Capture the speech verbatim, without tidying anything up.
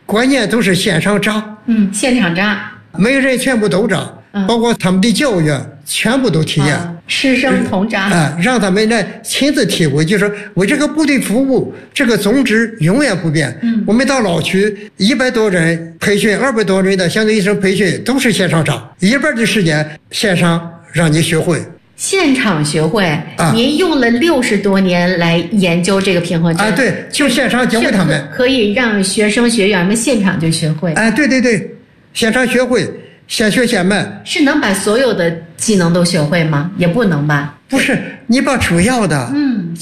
关键都是现场扎， 嗯，现场扎， 每个人全部都扎， 嗯、 包括他们的教育全部都体验。 啊师生同扎， 啊，让他们来亲自体会，就是为这个部队服务，这个宗旨永远不变。 嗯， 我们到老区一百多人培训，二百多人的相对医生培训都是现场扎，一半的时间线上让你学会。 现场学会， 啊、 您用了六十多年来研究这个平衡针啊，对，就现场教给他们， 可以让学生学员们现场就学会。 哎、啊，对对对，现场学会。现学现卖， 是能把所有的技能都学会吗？也不能吧。 不是，你把主要的， 嗯。